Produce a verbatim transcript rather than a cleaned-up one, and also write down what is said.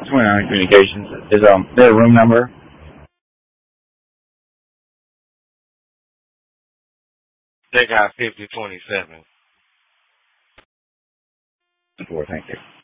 twenty-nine Communications. Is um there a room number? They got fifty twenty-seven. Four. Thank you.